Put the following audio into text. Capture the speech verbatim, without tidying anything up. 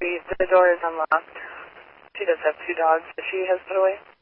The, the door is unlocked. She does have two dogs that she has put away.